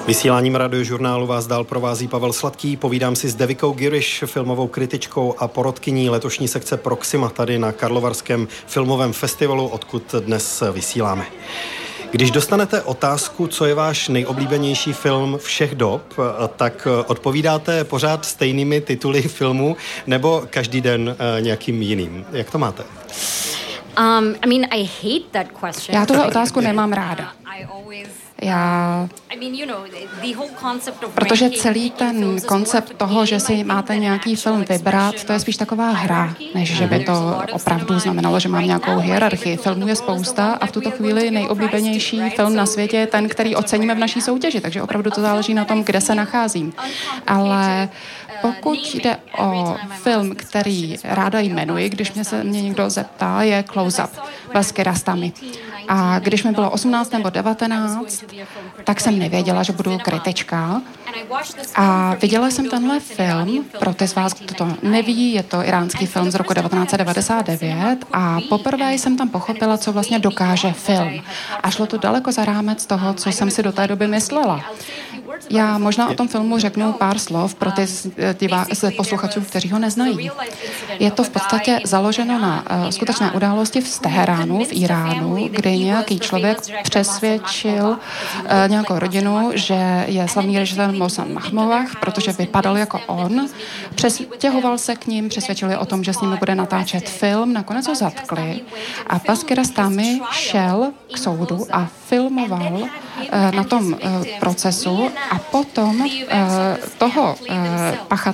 Vysíláním Radiožurnálu vás dál provází Pavel Sladký. Povídám si s Devikou Girish, filmovou kritičkou a porodkyní letošní sekce Proxima tady na Karlovarském filmovém festivalu, odkud dnes vysíláme. Když dostanete otázku, co je váš nejoblíbenější film všech dob, tak odpovídáte pořád stejnými tituly filmů nebo každý den nějakým jiným? Jak to máte? Já tuhle otázku nemám ráda. Protože celý ten koncept toho, že si máte nějaký film vybrat, to je spíš taková hra, než že by to opravdu znamenalo, že mám nějakou hierarchii. Filmů je spousta a v tuto chvíli nejoblíbenější film na světě je ten, který oceníme v naší soutěži, takže opravdu to záleží na tom, kde se nacházím. Ale pokud jde o film, který ráda jmenuji, když mě někdo zeptá, je Close Up s Kiarostami. A když mi bylo 18 nebo 19, tak jsem nevěděla, že budu kritička. A viděla jsem tenhle film, pro ty z vás, kdo to neví, je to iránský film z roku 1999 a poprvé jsem tam pochopila, co vlastně dokáže film. A šlo to daleko za rámec toho, co jsem si do té doby myslela. Já možná o tom filmu řeknu pár slov pro ty posluchačů, kteří ho neznají. Je to v podstatě založeno na skutečné události v Teheránu, v Iránu, kdy nějaký člověk přesvědčil nějakou rodinu, že je slavný režisér Mohsen Mahmoulah, protože vypadal jako on. Přestěhoval se k ním, přesvědčil je o tom, že s nimi bude natáčet film, nakonec ho zatkli a Bas Kiarostami šel k soudu a filmoval na tom procesu a potom toho